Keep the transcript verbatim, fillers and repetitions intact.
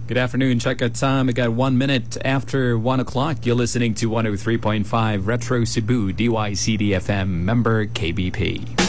Good afternoon. Check out time. We got one minute after one o'clock. You're listening to one oh three point five Retro Cebu, D Y C D F M, member K B P.